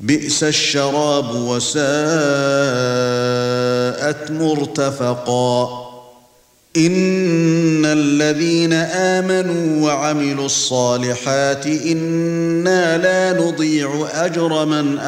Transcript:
بئس الشراب وساءت مرتفقا إن الذين آمنوا وعملوا الصالحات إنا لا نضيع أجر من